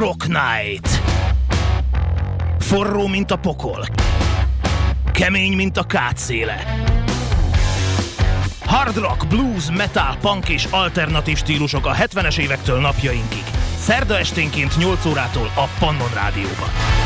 Rock Night. Forró, mint a pokol. Kemény, mint a kátszéle. Hard rock, blues, metal, punk és alternatív stílusok a 70-es évektől napjainkig. Szerda esténként 8 órától a Pannon Rádióban.